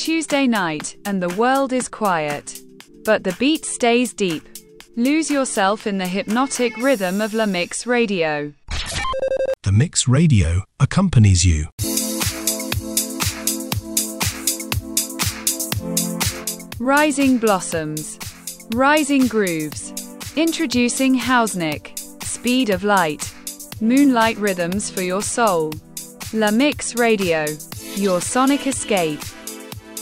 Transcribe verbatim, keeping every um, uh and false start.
Tuesday night, and the world is quiet. But the beat stays deep. Lose yourself in the hypnotic rhythm of La Mix Radio. The Mix Radio accompanies you. Rising Blossoms. Rising Grooves. Introducing Hausnick. Speed of Light. Moonlight rhythms for your soul. La Mix Radio. Your sonic escape.